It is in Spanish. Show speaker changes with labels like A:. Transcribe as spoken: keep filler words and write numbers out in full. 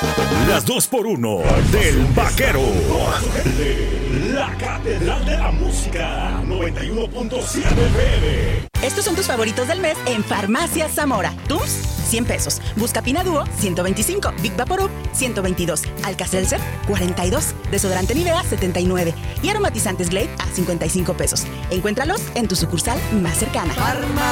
A: Las dos por uno del Vaquero. La Catedral de la Música, noventa y uno punto siete F M.
B: Estos son tus favoritos del mes en Farmacias Zamora. Tums, cien pesos. Buscapina Dúo, ciento veinticinco. Big Vaporub, ciento veintidós. Alka-Seltzer, cuarenta y dos. Desodorante Nivea, setenta y nueve. Y aromatizantes Glade a cincuenta y cinco pesos. Encuéntralos en tu sucursal más cercana.
C: Farmacias.